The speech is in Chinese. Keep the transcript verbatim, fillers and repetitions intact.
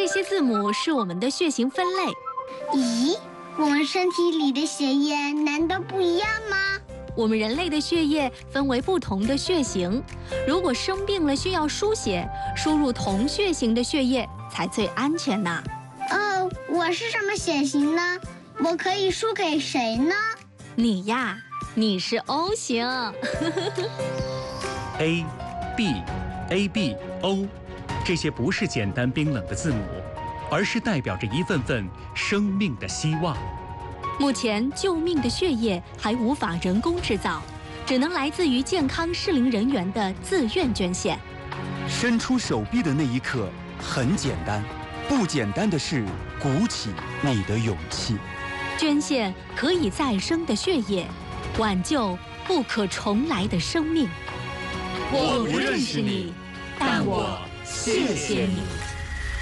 些字母是我们的血型分类。 咦，我们身体里的血液难道不一样吗？ 我们人类的血液分为不同的血型，如果生病了需要输血，输入同血型的血液才最安全呢。 哦，我是什么血型呢？我可以输给谁呢？ 你呀，你是 O 型。 A、B、A、B、O， 这些不是简单冰冷的字母，而是代表着一份份生命的希望。 目前，救命的血液还无法人工制造，只能来自于健康适龄人员的自愿捐献。 伸出手臂的那一刻很简单，不简单的是鼓起你的勇气。 捐献可以再生的血液，挽救不可重来的生命。 我不认识你，但我谢谢你。